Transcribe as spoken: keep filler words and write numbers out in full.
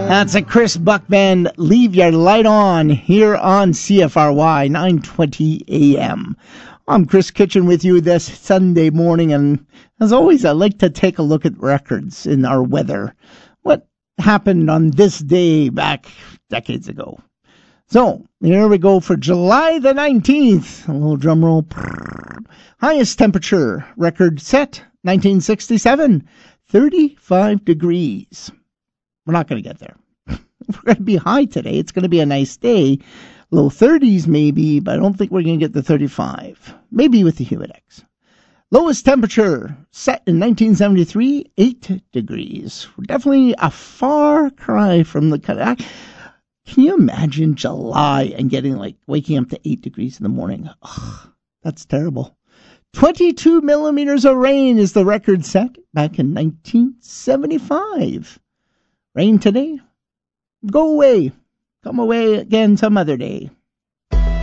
That's a Chris Buck Band, Leave Your Light On, here on C F R Y, nine twenty a.m. I'm Chris Kitchen with you this Sunday morning, and as always, I like to take a look at records in our weather. What happened on this day back decades ago? So, here we go for July the nineteenth. A little drum roll. Highest temperature, record set, nineteen sixty-seven, thirty-five degrees. We're not going to get there. We're going to be high today. It's going to be a nice day. Low thirties maybe, but I don't think we're going to get the thirty-five. Maybe with the Humidex. Lowest temperature set in nineteen seventy-three, eight degrees. We're definitely a far cry from the... Can you imagine July and getting like waking up to eight degrees in the morning? Ugh, that's terrible. twenty-two millimeters of rain is the record set back in nineteen seventy-five. Rain today? Go away. Come away again some other day.